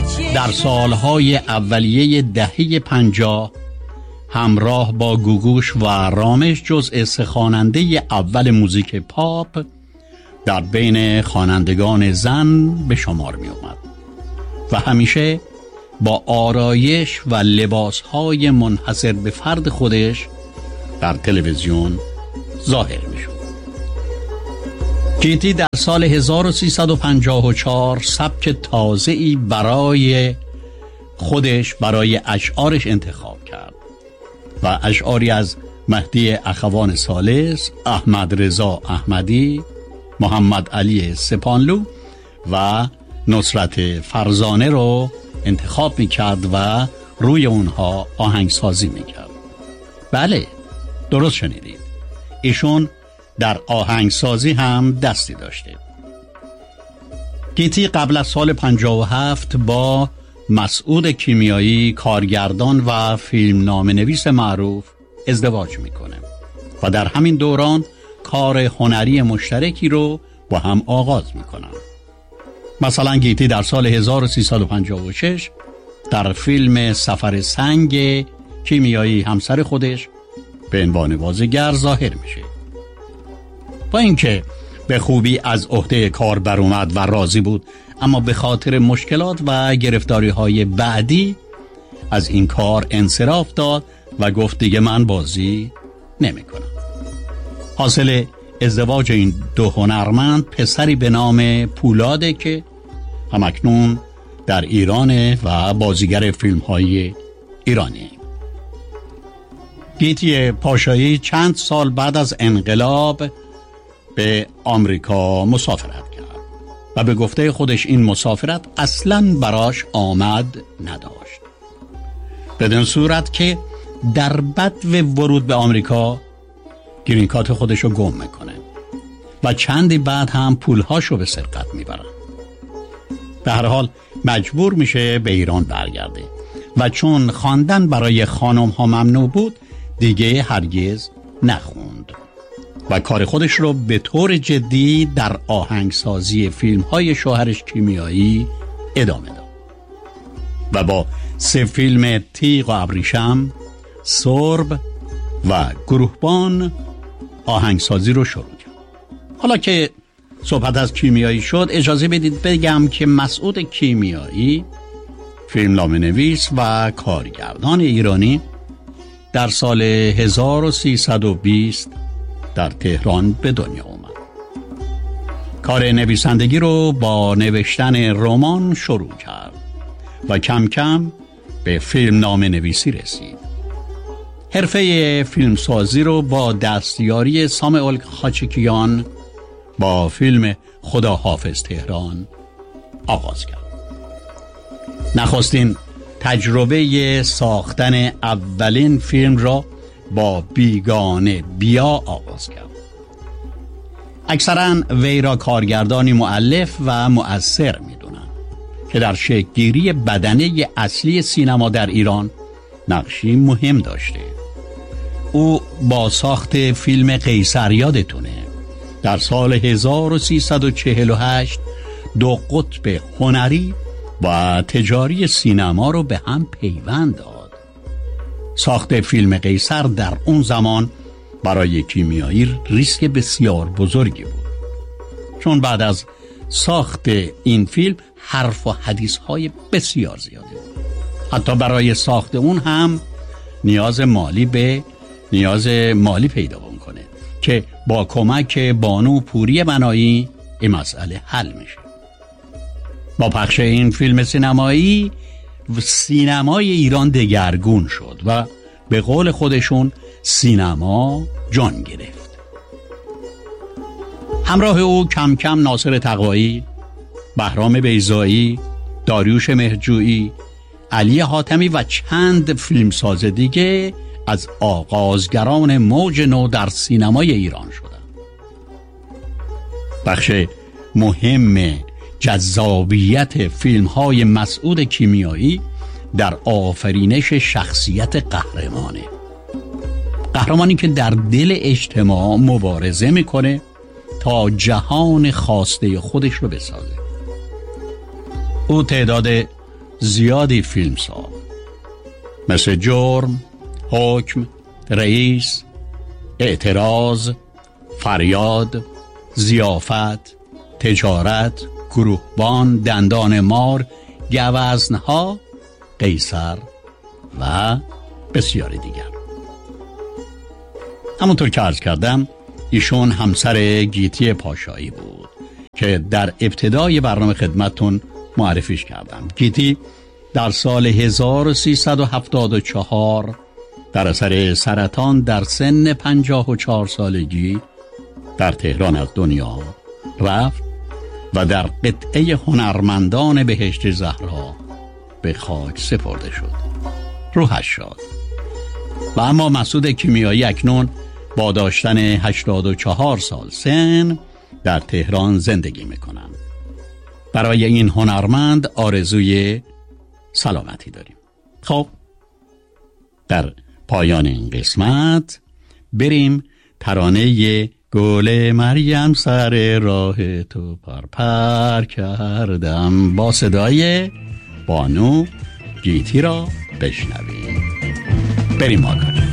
در سالهای اولیه دهه 50 همراه با گوگوش و رامش جزء سه خواننده اول موزیک پاپ در بین خوانندگان زن به شمار می اومد و همیشه با آرایش و لباسهای منحصر به فرد خودش در تلویزیون ظاهر می شد. کیتی در سال 1354 سبک تازه‌ای برای خودش برای اشعارش انتخاب کرد و اشعاری از مهدی اخوان ثالث، احمد رضا احمدی، محمد علی سپانلو و نصرت فرزانه رو انتخاب می‌کرد و روی اونها آهنگسازی می‌کرد. بله، درست شنیدید، ایشون در آهنگسازی هم دستی داشته. گیتی قبل از سال 57 با مسعود کیمیایی، کارگردان و فیلمنامه‌نویس معروف، ازدواج میکنه و در همین دوران کار هنری مشترکی رو با هم آغاز میکنن. مثلا گیتی در سال 1356 در فیلم سفر سنگ کیمیایی همسر خودش به عنوان بازیگر ظاهر میشه. با اینکه به خوبی از عهده کار برآمد و راضی بود، اما به خاطر مشکلات و گرفتاری‌های بعدی از این کار انصراف داد و گفت دیگه من بازی نمی‌کنم. حاصل ازدواج این دو هنرمند پسری به نام پولاده که همکنون در ایرانه و بازیگر فیلم‌های ایرانی. گیتی پاشایی چند سال بعد از انقلاب به آمریکا مسافرت کرد و به گفته خودش این مسافرت اصلاً براش آمد نداشت، بدون صورت که در بدو ورود به آمریکا گرین کارت خودش رو گم میکنه و چندی بعد هم پولهاشو به سرقت میبرن. به هر حال مجبور میشه به ایران برگرده و چون خواندن برای خانم ها ممنوع بود دیگه هرگز نخوند و کار خودش رو به طور جدی در آهنگسازی فیلم‌های شوهرش کیمیایی ادامه داد و با 3 فیلم تیغ و ابریشم، سرب و گروهبان آهنگسازی رو شروع کرد. حالا که صحبت از کیمیایی شد، اجازه بدید بگم که مسعود کیمیایی، فیلمنامه‌نویس و کارگردان ایرانی، در سال 1320 در تهران به دنیا اومد. کار نویسندگی رو با نوشتن رمان شروع کرد و کم کم به فیلمنامه نویسی رسید. حرفه فیلمسازی رو با دستیاری ساموئل خاچکیان با فیلم خدا حافظ تهران آغاز کرد. نخستین تجربه ساختن اولین فیلم را با بیگانه بیا آغاز کرد. اکثرا وی را کارگردانی مؤلف و مؤثر می‌دونند که در شکل‌گیری بدنه اصلی سینما در ایران نقشی مهم داشته. او با ساخت فیلم قیصر، یادتونه، در سال 1348 دو قطب هنری و تجاری سینما رو به هم پیوند داد. ساخت فیلم قیصر در اون زمان برای کیمیایی ریسک بسیار بزرگی بود، چون بعد از ساخت این فیلم حرف و حدیث‌های بسیار زیادی بود. حتی برای ساخت اون هم نیاز مالی پیدا کنه که با کمک بانو پوری بنایی این مسئله حل میشه. با پخش این فیلم سینمایی سینمای ایران دگرگون شد و به قول خودشون سینما جان گرفت. همراه او کم کم ناصر تقوایی، بهرام بیضایی، داریوش مهرجویی، علی حاتمی و چند فیلمساز دیگه از آغازگران موج نو در سینمای ایران شدند. بخش مهم جذابیت فیلم‌های مسعود کیمیایی در آفرینش شخصیت قهرمانی که در دل اجتماع مبارزه میکنه تا جهان خواسته خودش رو بسازه. او تعداد زیادی فیلم ساخت، مثل جرم، حکم، رئیس، اعتراض، فریاد، ضیافت، تجارت، گروهبان، دندان مار، گوزنها، قیصر و بسیاری دیگر. همونطور که عرض کردم ایشون همسر گیتی پاشایی بود که در ابتدای برنامه خدمتتون معرفیش کردم. گیتی در سال 1374 در اثر سرطان در سن 54 سالگی در تهران از دنیا رفت و در قطعه هنرمندان بهشت زهرا به خاک سپرده شد. روحش شاد. و اما مسعود کیمیایی اکنون با داشتن 84 سال سن در تهران زندگی میکنند. برای این هنرمند آرزوی سلامتی داریم. خب در پایان این قسمت بریم ترانه گل مریم سر راه تو پرپر کردم با صدای بانو گیتی را بشنویم. بریم آقا.